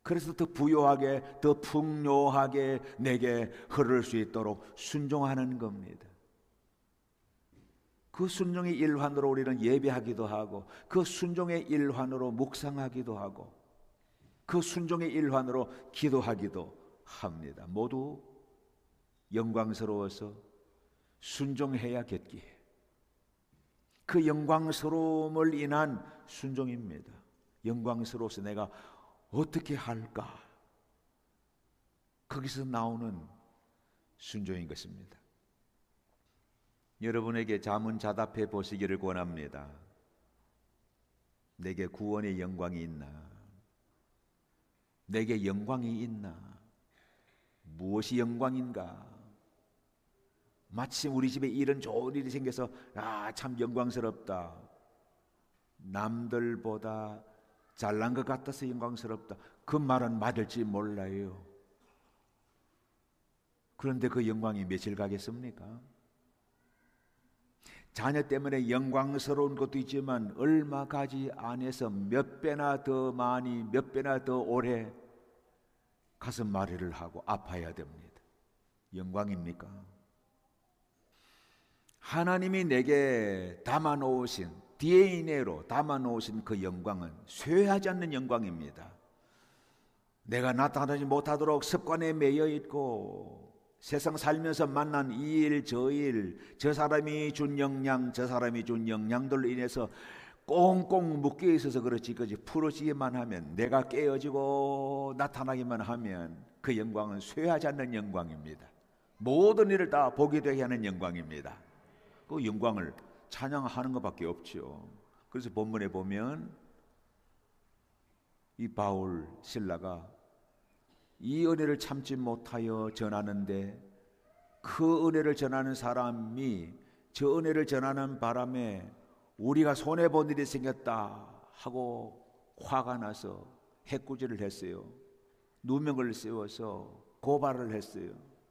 그래서 더 부요하게, 더 풍요하게 내게 흐를 수 있도록 순종하는 겁니다. 그 순종의 일환으로 우리는 예배하기도 하고, 그 순종의 일환으로 묵상하기도 하고, 그 순종의 일환으로 기도하기도 합니다. 모두 영광스러워서 순종해야겠기에 그 영광스러움을 인한 순종입니다. 영광스러워서 내가 어떻게 할까? 거기서 나오는 순종인 것입니다. 여러분에게 자문자답해 보시기를 권합니다. 내게 구원의 영광이 있나? 내게 영광이 있나? 무엇이 영광인가? 마침 우리 집에 이런 좋은 일이 생겨서 참 영광스럽다. 남들보다 잘난 것 같아서 영광스럽다. 그 말은 맞을지 몰라요. 그런데 그 영광이 며칠 가겠습니까? 자녀 때문에 영광스러운 것도 있지만 얼마 가지 안에서 몇 배나 더 많이, 몇 배나 더 오래 가슴앓이를 하고 아파야 됩니다. 영광입니까? 하나님이 내게 담아놓으신, DNA로 담아놓으신 그 영광은 쇠하지 않는 영광입니다. 내가 나타나지 못하도록 습관에 매여 있고 세상 살면서 만난 이 일 저 일, 저 사람이 준 영향, 저 사람이 준 영향들로 인해서 꽁꽁 묶여 있어서 그렇지, 풀어지기만 하면, 내가 깨어지고 나타나기만 하면 그 영광은 쇠하지 않는 영광입니다. 모든 일을 다 보게 되게 하는 영광입니다. 그 영광을 찬양하는 것밖에 없죠. 그래서 본문에 보면 이 바울, 실라가 이 은혜를 참지 못하여 전하는데 그 은혜를 전하는 사람이 저 은혜를 전하는 바람에 우리가 손해본 일이 생겼다 하고 화가 나서 해꾸지를 했어요. 누명을 세워서 고발을 했어요.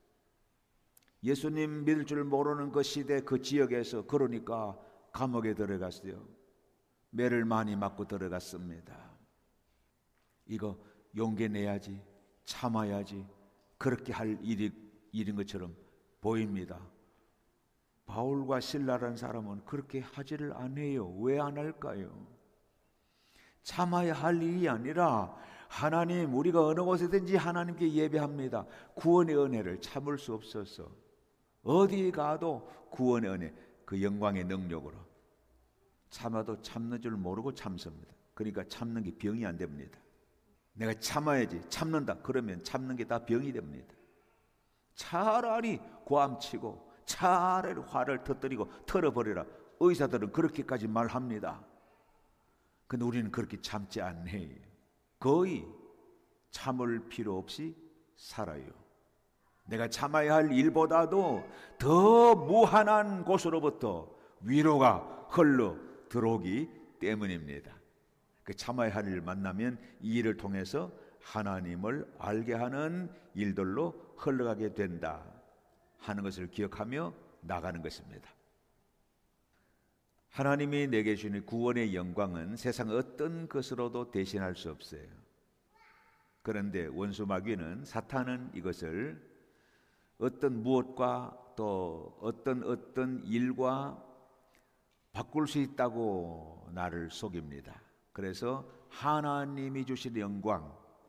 예수님 믿을 줄 모르는 그 시대 그 지역에서 그러니까 감옥에 들어갔어요. 매를 많이 맞고 들어갔습니다. 이거 용기 내야지, 참아야지, 그렇게 할 일인 것처럼 보입니다. 바울과 실라라는 사람은 그렇게 하지를 않아요. 왜 안 할까요? 참아야 할 일이 아니라 하나님, 우리가 어느 곳에든지 하나님께 예배합니다. 구원의 은혜를 참을 수 없어서 어디 가도 구원의 은혜, 그 영광의 능력으로 참아도 참는 줄 모르고 참습니다. 그러니까 참는 게 병이 안 됩니다. 내가 참아야지, 참는다 그러면 참는 게 다 병이 됩니다. 차라리 고함치고 차라리 화를 터뜨리고 털어버리라. 의사들은 그렇게까지 말합니다. 근데 우리는 그렇게 참지 않네. 거의 참을 필요 없이 살아요. 내가 참아야 할 일보다도 더 무한한 곳으로부터 위로가 흘러 들어오기 때문입니다. 그 참아야 할 일을 만나면 이 일을 통해서 하나님을 알게 하는 일들로 흘러가게 된다 하는 것을 기억하며 나가는 것입니다. 하나님이 내게 주는 구원의 영광은 세상 어떤 것으로도 대신할 수 없어요. 그런데 원수 마귀는, 사탄은 이것을 어떤 무엇과 또 어떤 일과 바꿀 수 있다고 나를 속입니다. 그래서 하나님이 주신 영광,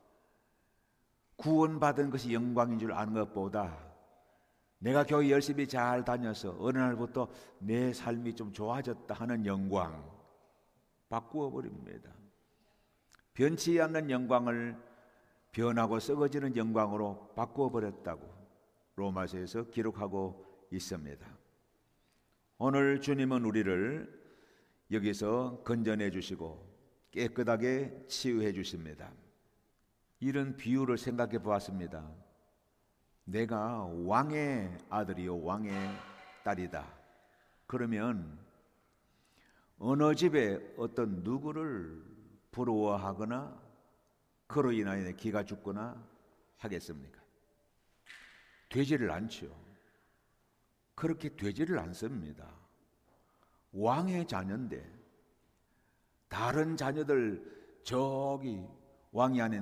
구원받은 것이 영광인 줄 아는 것보다 내가 교회 열심히 잘 다녀서 어느 날부터 내 삶이 좀 좋아졌다 하는 영광 바꾸어 버립니다. 변치 않는 영광을 변하고 썩어지는 영광으로 바꾸어 버렸다고 로마서에서 기록하고 있습니다. 오늘 주님은 우리를 여기서 건져내 주시고 깨끗하게 치유해 주십니다. 이런 비유를 생각해 보았습니다. 내가 왕의 아들이요 왕의 딸이다. 그러면 어느 집에 어떤 누구를 부러워하거나 그로 인하여 기가 죽거나 하겠습니까? 되지를 않죠. 그렇게 되지를 않습니다. 왕의 자녀인데 다른 자녀들 저기 왕이 안에